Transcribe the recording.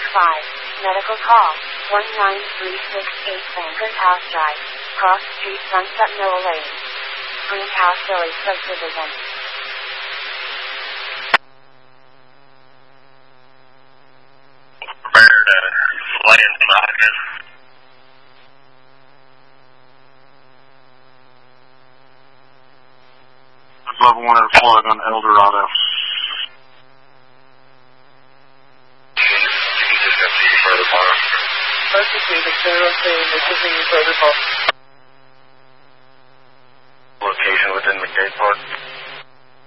Medical call, 19368 Bankers House Drive, Cross Street, Sunset Mill Lane. Greenhouse Village Subdivision. Prepared land market. Level 1 at flood on Eldorado. Protocol.